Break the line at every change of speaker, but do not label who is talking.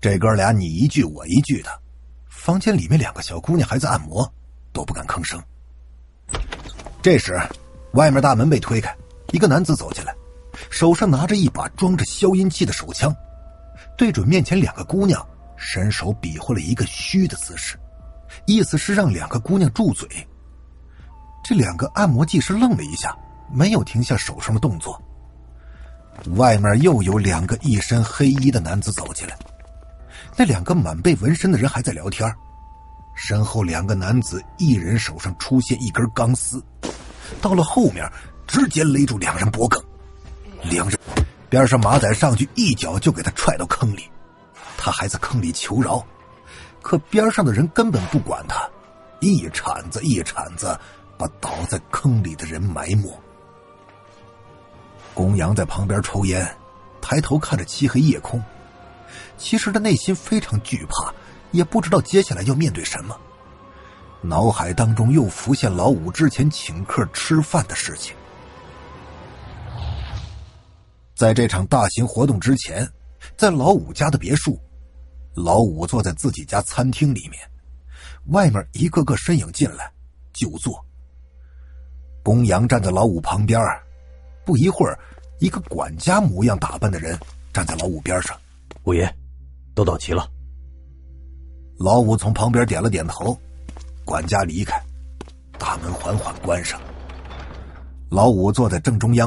这哥俩你一句我一句的，房间里面2个小姑娘还在按摩，都不敢吭声。这时外面大门被推开，一个男子走进来，手上拿着一把装着消音器的手枪，对准面前2个姑娘，伸手比划了一个嘘的姿势，意思是让2个姑娘住嘴。这2个按摩技师愣了一下，没有停下手上的动作。外面又有2个一身黑衣的男子走进来，那2个满背纹身的人还在聊天，身后2个男子一人手上出现一根钢丝，到了后面直接勒住2人脖梗，2人边上马仔上去一脚就给他踹到坑里，他还在坑里求饶，可边上的人根本不管他，一铲子一铲子把倒在坑里的人埋没。公羊在旁边抽烟，抬头看着漆黑夜空，其实他内心非常惧怕，也不知道接下来要面对什么。脑海当中又浮现老五之前请客吃饭的事情。在这场大型活动之前，在老五家的别墅，老五坐在自己家餐厅里面，外面一个个身影进来就坐。公羊站在老五旁边，不一会儿，一个管家模样打扮的人站在老五边上。
五爷，都到齐了。
老五从旁边点了点头，管家离开，大门缓缓关上。老五坐在正中央。